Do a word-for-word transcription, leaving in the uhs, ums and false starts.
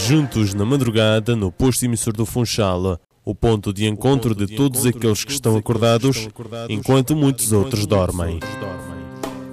juntos na madrugada no posto emissor do Funchal, o ponto de encontro de todos aqueles que estão acordados, enquanto muitos outros dormem.